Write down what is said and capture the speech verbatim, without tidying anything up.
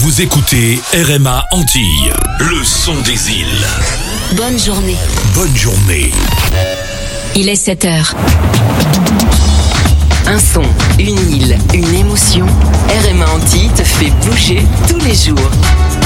Vous écoutez R M A Antilles, le son des îles. Bonne journée. Bonne journée. Il est sept heures. Un son, une île, une émotion. R M A Antilles te fait bouger tous les jours.